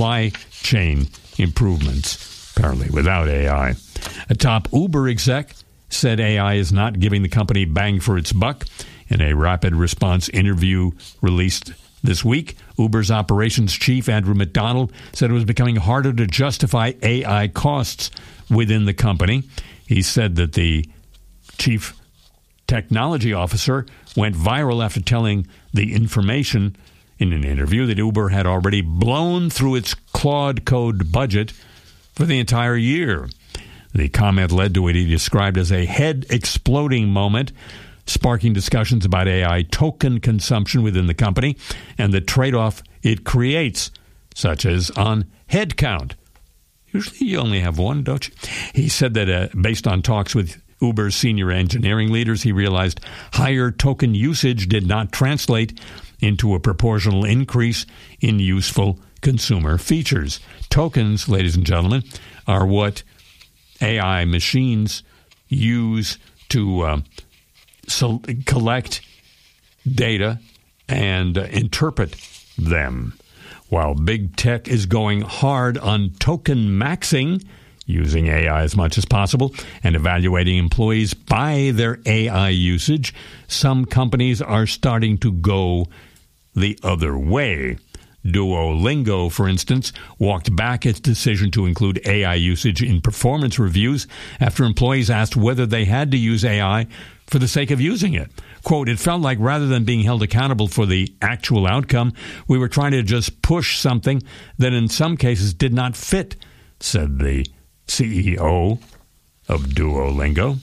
supply chain improvements, apparently without AI. A top Uber exec said AI is not giving the company bang for its buck. In a rapid response interview released this week, Uber's operations chief, Andrew McDonald, said it was becoming harder to justify AI costs within the company. He said that the chief technology officer went viral after telling the information in an interview that Uber had already blown through its Claude Code budget for the entire year. The comment led to what he described as a head-exploding moment, sparking discussions about AI token consumption within the company and the trade-off it creates, such as on headcount. Usually you only have one, don't you? He said that based on talks with Uber's senior engineering leaders, he realized higher token usage did not translate into a proportional increase in useful consumer features. Tokens, ladies and gentlemen, are what AI machines use to collect data and interpret them. While big tech is going hard on token maxing, using AI as much as possible, and evaluating employees by their AI usage, some companies are starting to go the other way. Duolingo, for instance, walked back its decision to include AI usage in performance reviews after employees asked whether they had to use AI for the sake of using it. Quote, "It felt like rather than being held accountable for the actual outcome, we were trying to just push something that in some cases did not fit," said the CEO of Duolingo.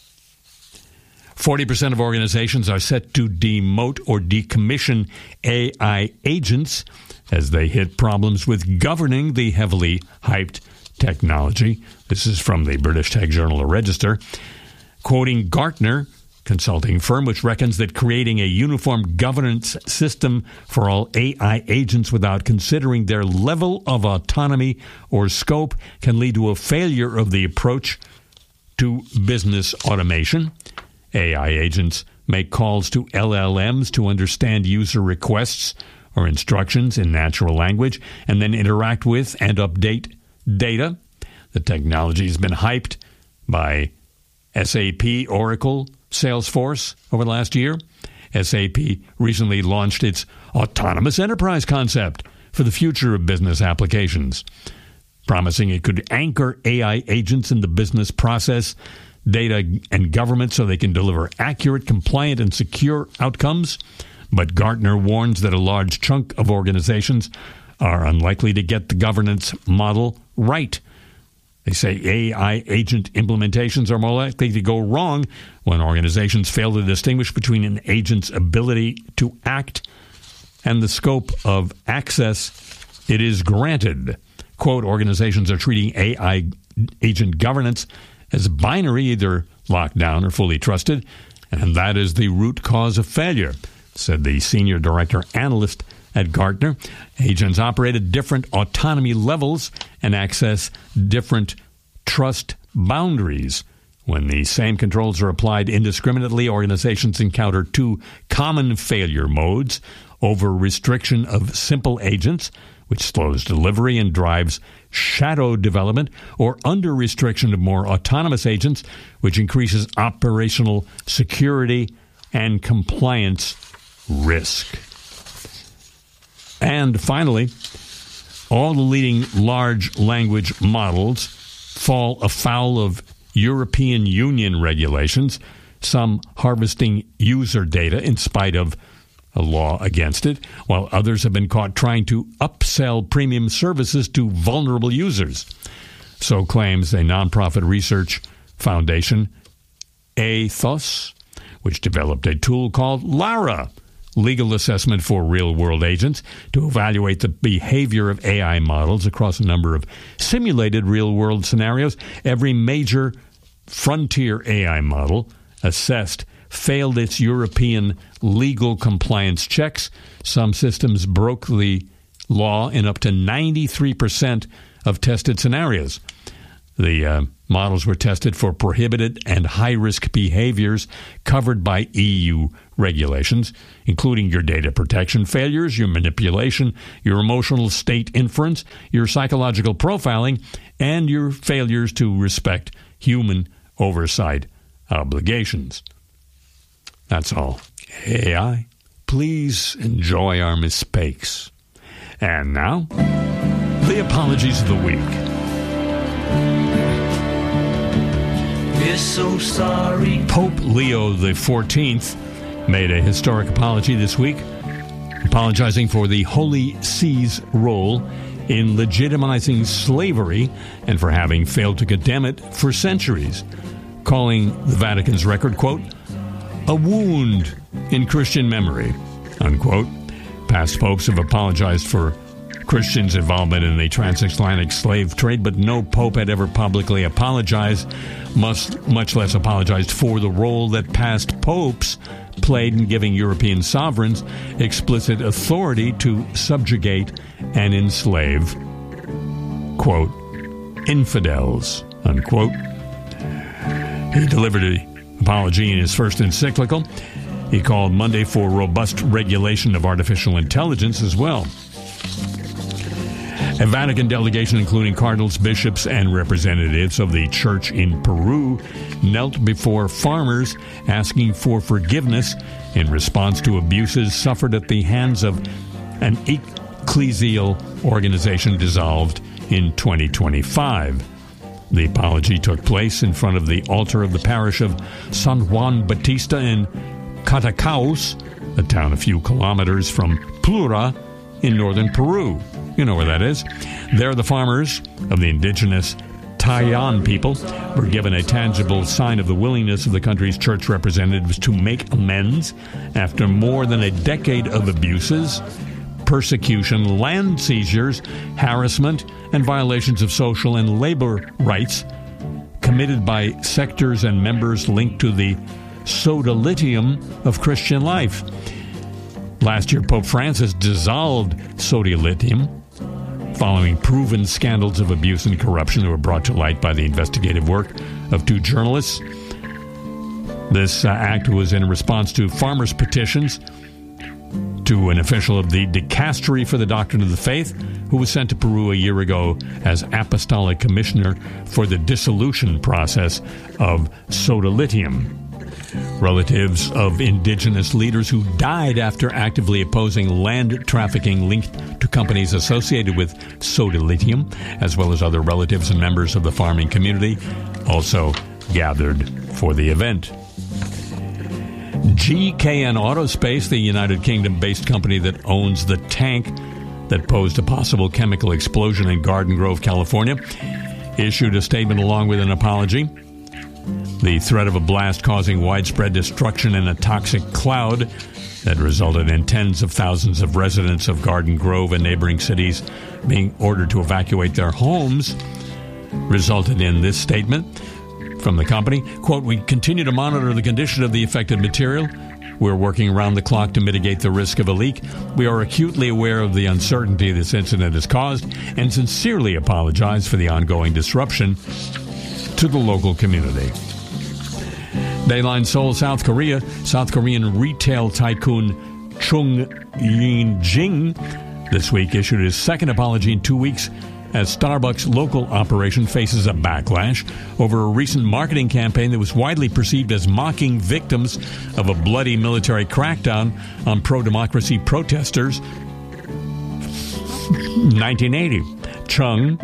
40% of organizations are set to demote or decommission AI agents as they hit problems with governing the heavily hyped technology. This is from the British Tech Journal Register. Quoting Gartner consulting firm, which reckons that creating a uniform governance system for all AI agents without considering their level of autonomy or scope can lead to a failure of the approach to business automation. AI agents make calls to LLMs to understand user requests or instructions in natural language and then interact with and update data. The technology has been hyped by SAP, Oracle, Salesforce over the last year. SAP recently launched its autonomous enterprise concept for the future of business applications, promising it could anchor AI agents in the business process, data, and government so they can deliver accurate, compliant, and secure outcomes. But Gartner warns that a large chunk of organizations are unlikely to get the governance model right. They say AI agent implementations are more likely to go wrong when organizations fail to distinguish between an agent's ability to act and the scope of access it is granted. Quote, organizations are treating AI agent governance as binary, either locked down or fully trusted, and that is the root cause of failure, said the senior director analyst at Gartner. Agents operate at different autonomy levels and access different trust boundaries. When the same controls are applied indiscriminately, organizations encounter two common failure modes: over restriction of simple agents, which slows delivery and drives shadow development, or under restriction of more autonomous agents, which increases operational security and compliance risk. And finally, all the leading large language models fall afoul of European Union regulations, some harvesting user data in spite of a law against it, while others have been caught trying to upsell premium services to vulnerable users. So claims a nonprofit research foundation, Athos, which developed a tool called Lara, legal assessment for real-world agents, to evaluate the behavior of AI models across a number of simulated real-world scenarios. Every major frontier AI model assessed failed its European legal compliance checks. Some systems broke the law in up to 93% of tested scenarios. The models were tested for prohibited and high-risk behaviors covered by EU regulations, including your data protection failures, your manipulation, your emotional state inference, your psychological profiling, and your failures to respect human oversight obligations. That's all. AI, please enjoy our mistakes. And now, the apologies of the week. We're so sorry. Pope Leo XIV made a historic apology this week, apologizing for the Holy See's role in legitimizing slavery and for having failed to condemn it for centuries, calling the Vatican's record, quote, a wound in Christian memory, unquote. Past popes have apologized for Christians' involvement in the transatlantic slave trade, but no pope had ever publicly apologized, much less apologized for the role that past popes played in giving European sovereigns explicit authority to subjugate and enslave, quote, infidels, unquote. He delivered an apology in his first encyclical. He called Monday for robust regulation of artificial intelligence as well. A Vatican delegation, including cardinals, bishops, and representatives of the church in Peru, knelt before farmers asking for forgiveness in response to abuses suffered at the hands of an ecclesial organization dissolved in 2025. The apology took place in front of the altar of the parish of San Juan Bautista in Catacaos, a town a few kilometers from Plura in northern Peru. You know where that is. There, the farmers of the indigenous Tayan people were given a tangible sign of the willingness of the country's church representatives to make amends after more than a decade of abuses, persecution, land seizures, harassment, and violations of social and labor rights committed by sectors and members linked to the sodalitium of Christian life. Last year, Pope Francis dissolved sodalitium following proven scandals of abuse and corruption that were brought to light by the investigative work of two journalists. This act was in response to farmers' petitions to an official of the Dicastery for the Doctrine of the Faith, who was sent to Peru a year ago as apostolic commissioner for the dissolution process of sodalitium. Relatives of indigenous leaders who died after actively opposing land trafficking linked to companies associated with sodalitium, as well as other relatives and members of the farming community, also gathered for the event. GKN Autospace, the United Kingdom-based company that owns the tank that posed a possible chemical explosion in Garden Grove, California, issued a statement along with an apology. The threat of a blast causing widespread destruction in a toxic cloud that resulted in tens of thousands of residents of Garden Grove and neighboring cities being ordered to evacuate their homes resulted in this statement from the company. Quote, we continue to monitor the condition of the affected material. We're working around the clock to mitigate the risk of a leak. We are acutely aware of the uncertainty this incident has caused and sincerely apologize for the ongoing disruption to the local community. Dayline Seoul, South Korea. South Korean retail tycoon Chung Yin-jing this week issued his second apology in 2 weeks as Starbucks' local operation faces a backlash over a recent marketing campaign that was widely perceived as mocking victims of a bloody military crackdown on pro-democracy protesters. 1980. Chung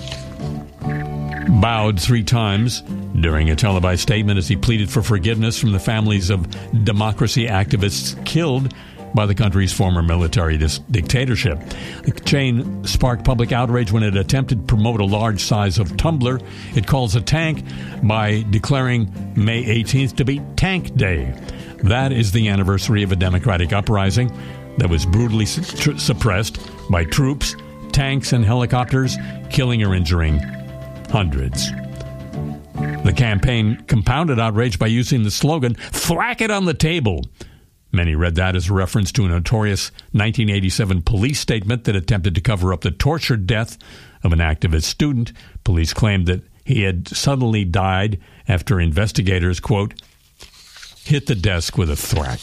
bowed 3 times during a televised statement as he pleaded for forgiveness from the families of democracy activists killed by the country's former military dictatorship. The chain sparked public outrage when it attempted to promote a large size of tumbler it calls a tank by declaring May 18th to be Tank Day. That is the anniversary of a democratic uprising that was brutally suppressed by troops, tanks, and helicopters, killing or injuring hundreds. The campaign compounded outrage by using the slogan, "Thwack it on the table." Many read that as a reference to a notorious 1987 police statement that attempted to cover up the tortured death of an activist student. Police claimed that he had suddenly died after investigators, quote, hit the desk with a thwack.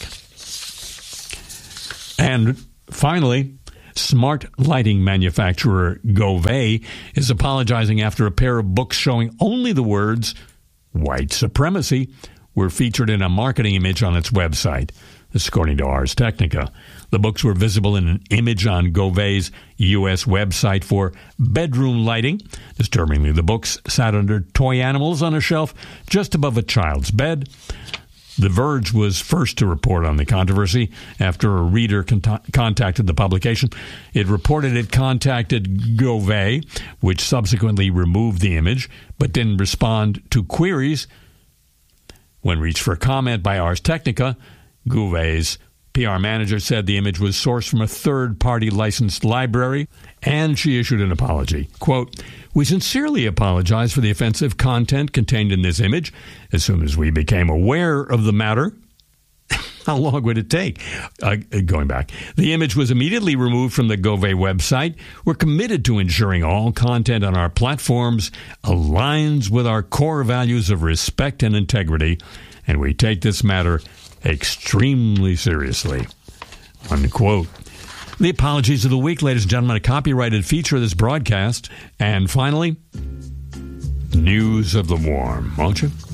And finally, smart lighting manufacturer Gove is apologizing after a pair of books showing only the words white supremacy were featured in a marketing image on its website. This according to Ars Technica. The books were visible in an image on Gove's U.S. website for bedroom lighting. Disturbingly, the books sat under toy animals on a shelf just above a child's bed. The Verge was first to report on the controversy after a reader contacted the publication. It reported it contacted Gove, which subsequently removed the image, but didn't respond to queries. When reached for comment by Ars Technica, Gove's PR manager said the image was sourced from a third-party licensed library, and she issued an apology. Quote, we sincerely apologize for the offensive content contained in this image. As soon as we became aware of the matter, how long would it take? Going back. The image was immediately removed from the Gove website. We're committed to ensuring all content on our platforms aligns with our core values of respect and integrity, and we take this matter extremely seriously, unquote. The apologies of the week, ladies and gentlemen, a copyrighted feature of this broadcast. And finally, news of the warm, won't you?